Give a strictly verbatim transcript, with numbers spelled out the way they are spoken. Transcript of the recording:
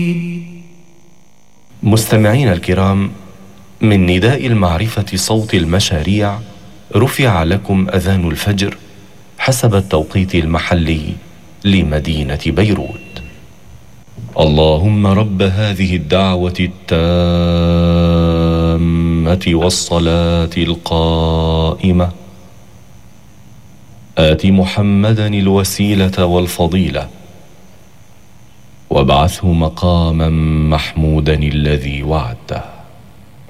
مستمعين الكرام، من نداء المعرفة صوت المشاريع رفع لكم أذان الفجر حسب التوقيت المحلي لمدينة بيروت. اللهم رب هذه الدعوة التامة والصلاة القائمة آت محمدا الوسيلة والفضيلة وابعثه مقاما محمودا الذي وعدته.